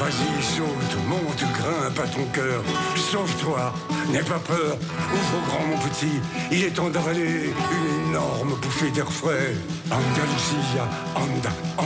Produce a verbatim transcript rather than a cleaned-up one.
Vas-y, saute, monte, grimpe à ton cœur. Sauve-toi, n'aie pas peur. Ouvre grand, mon petit. Il est temps d'avaler une énorme bouffée d'air frais. Andalusia, anda.